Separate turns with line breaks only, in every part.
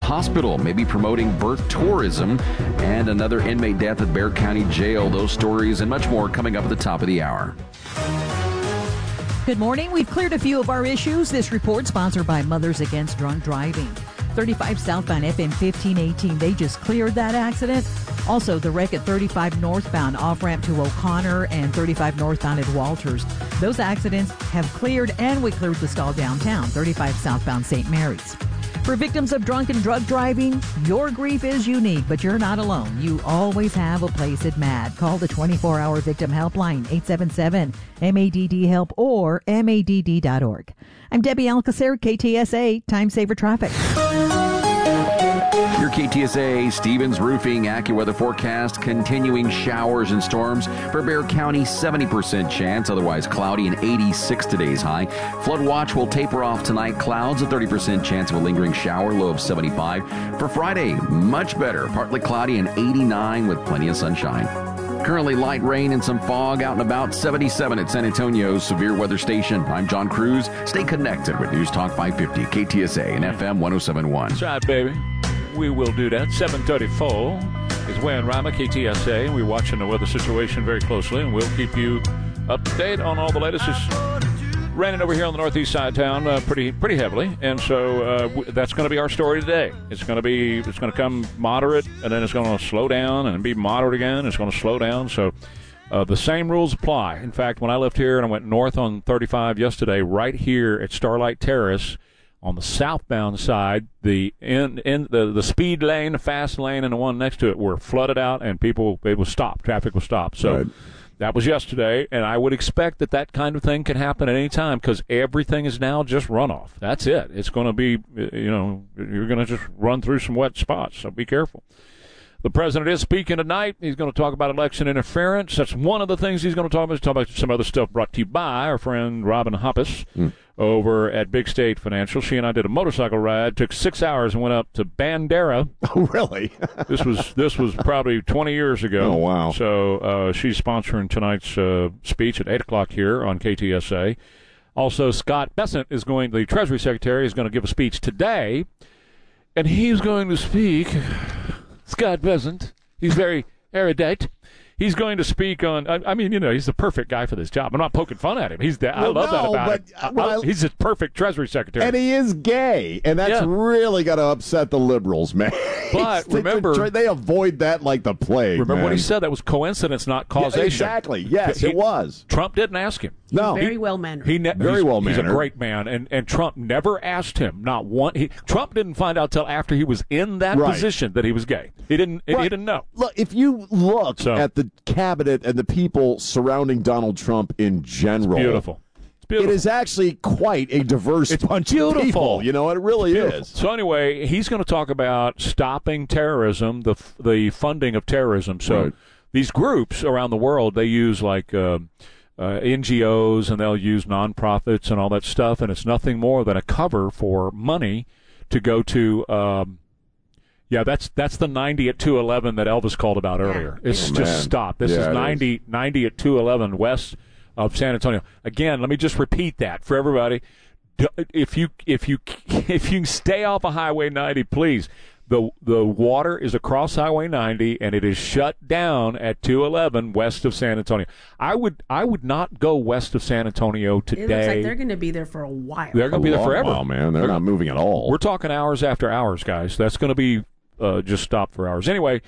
hospital may be promoting birth tourism, and another inmate death at Bexar County Jail. Those stories and much more coming up at the top of the hour.
Good morning. We've cleared a few of our issues. This report sponsored by Mothers Against Drunk Driving. 35 southbound FM 1518. They just cleared that accident. Also, the wreck at 35 northbound off-ramp to O'Connor and 35 northbound at Walters. Those accidents have cleared, and we cleared the stall downtown, 35 southbound St. Mary's. For victims of drunk and drug driving, your grief is unique, but you're not alone. You always have a place at MADD. Call the 24-hour victim helpline, 877-MADD-HELP or MADD.org. I'm Debbie Alcacer, KTSA, Time Saver Traffic.
Your KTSA Stevens Roofing AccuWeather forecast, continuing showers and storms for Bexar County, 70% chance, otherwise cloudy and 86 today's high. Flood watch will taper off tonight, clouds, a 30% chance of a lingering shower, low of 75. For Friday, much better, partly cloudy and 89 with plenty of sunshine. Currently light rain and some fog out and about, 77 at San Antonio's severe weather station. I'm John Cruz. Stay connected with News Talk 550, KTSA and FM 1071.
That's right, baby. We will do that. 7:34 is Wayne Rima, KTSA. We're watching the weather situation very closely, and we'll keep you up to date on all the latest. It's raining over here on the northeast side of town pretty heavily, and so that's going to be our story today. It's going to come moderate, and then it's going to slow down, and be moderate again. It's going to slow down. So the same rules apply. In fact, when I left here and I went north on 35 yesterday, right here at Starlight Terrace, on the southbound side, the speed lane, the fast lane, and the one next to it were flooded out, and it was stopped. Traffic was stopped. So
right.
That was yesterday, and I would expect that kind of thing can happen at any time because everything is now just runoff. That's it. It's going to be, you're going to just run through some wet spots, so be careful. The president is speaking tonight. He's going to talk about election interference. That's one of the things he's going to talk about. He's talking about some other stuff brought to you by our friend Robin Hoppus over at Big State Financial. She and I did a motorcycle ride. Took 6 hours and went up to Bandera.
Oh, really?
This was probably 20 years ago.
Oh, wow.
So she's sponsoring tonight's speech at 8 o'clock here on KTSA. Also, Scott Bessent the Treasury Secretary, is going to give a speech today, and he's going to speak. Scott Bessent, he's very erudite. He's going to speak on, he's the perfect guy for this job. I'm not poking fun at him. I love that about him. He's a perfect Treasury Secretary.
And he is gay, and that's really going to upset the liberals, man.
But remember,
they avoid that like the plague.
Remember
man.
what he said? That was coincidence, not causation.
Yeah, exactly. Yes, it was.
Trump didn't ask him.
No.
Very well-mannered.
Very well-mannered.
He's a great man, and Trump never asked him. Not one. Trump didn't find out till after he was in that position that he was gay. He didn't. He didn't know.
Look, if you look at the cabinet and the people surrounding Donald Trump in general,
it's beautiful. It's beautiful.
It is actually quite a diverse bunch of people. It really is.
So anyway, he's going to talk about stopping terrorism, the funding of terrorism. So these groups around the world, they use like NGOs, and they'll use nonprofits and all that stuff, and it's nothing more than a cover for money to go to. That's the 90 at 211 that Elvis called about earlier. It's just stopped. This is 90 at 211 west of San Antonio. Again, let me just repeat that for everybody. If you can stay off of Highway 90, please. The water is across Highway 90, and it is shut down at 211 west of San Antonio. I would not go west of San Antonio today.
It looks like they're going to be there for a while.
They're going to be there forever.
Wow, man. They're not moving at all.
We're talking hours after hours, guys. That's going to be just stopped for hours. Anyway,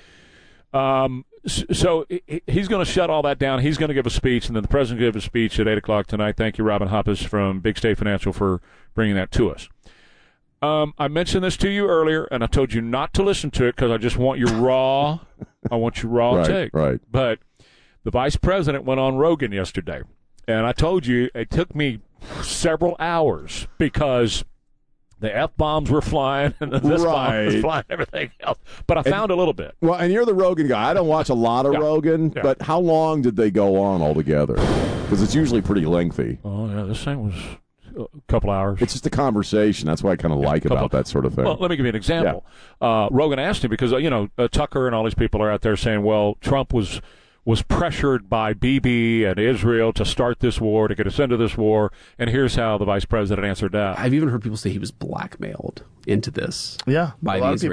so he's going to shut all that down. He's going to give a speech, and then the president will give a speech at 8 o'clock tonight. Thank you, Robin Hoppus from Big State Financial, for bringing that to us. I mentioned this to you earlier, and I told you not to listen to it because I just want your raw take.
Right.
But the vice president went on Rogan yesterday, and I told you it took me several hours because the F-bombs were flying and this bomb was flying and everything else. But I found a little bit.
Well, and you're the Rogan guy. I don't watch a lot of Rogan, but how long did they go on altogether? Because it's usually pretty lengthy.
Oh, yeah, this thing was a couple hours.
It's just a conversation. That's what I kind of like about that sort of thing.
Well, let me give you an example. Rogan asked him because, Tucker and all these people are out there saying, well, Trump was pressured by Bibi and Israel to start this war, to get us into this war, and here's how the vice president answered that.
I've even heard people say he was blackmailed into this.
Yeah,
by the Israelis.